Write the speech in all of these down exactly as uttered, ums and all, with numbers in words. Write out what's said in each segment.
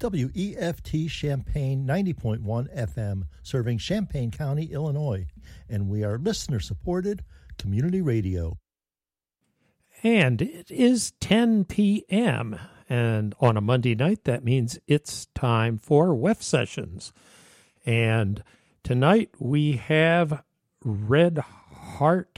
W E F T Champaign ninety point one F M, serving Champaign County, Illinois. And we are listener-supported community radio. And it is ten p.m., and on a Monday night, that means it's time for W E F Sessions. And tonight we have Red Heart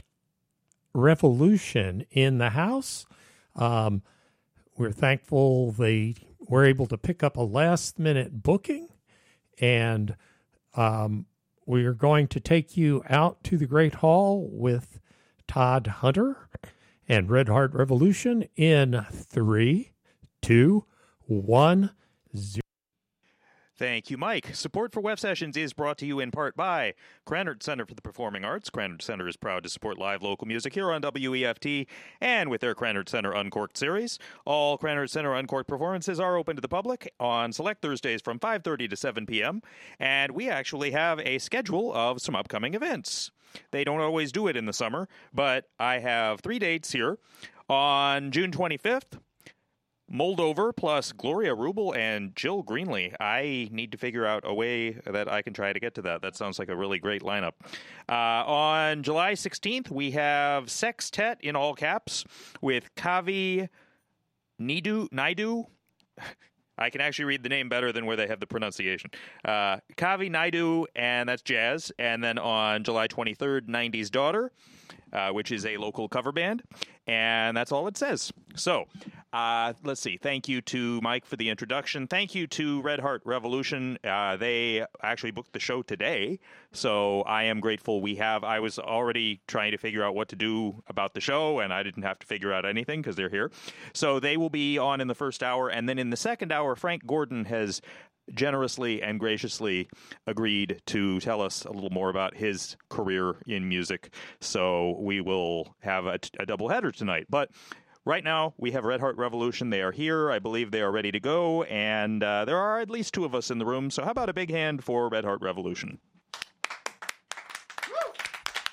Revolution in the house. Um, we're thankful they were able to pick up a last-minute booking, and um, we are going to take you out to the Great Hall with Todd Hunter and Red Heart Revolution in three, two, one, zero. Thank you, Mike. Support for W E F Sessions is brought to you in part by Cranard Center for the Performing Arts. Cranard Center is proud to support live local music here on W E F T and with their Cranard Center Uncorked series. All Cranard Center Uncorked performances are open to the public on select Thursdays from five thirty to seven p.m. And we actually have a schedule of some upcoming events. They don't always do it in the summer, but I have three dates here. On June twenty-fifth, Moldover plus Gloria Rubel and Jill Greenlee. I need to figure out a way that I can try to get to that. That sounds like a really great lineup. Uh, on July sixteenth, we have Sextet in all caps with Kavi Nidu, Naidu. I can actually read the name better than where they have the pronunciation. Uh, Kavi Naidu, and that's jazz. And then on July twenty-third, nineties Daughter, uh, which is a local cover band. And that's all it says. So, uh, let's see. Thank you to Mike for the introduction. Thank you to Red Heart Revolution. Uh, they actually booked the show today. So I am grateful we have. I was already trying to figure out what to do about the show, and I didn't have to figure out anything because they're here. So they will be on in the first hour. And then in the second hour, Frank Gordon has generously and graciously agreed to tell us a little more about his career in music. So we will have a, a doubleheader tonight. But right now, we have Red Heart Revolution. They are here. I believe they are ready to go. And uh, there are at least two of us in the room. So how about a big hand for Red Heart Revolution?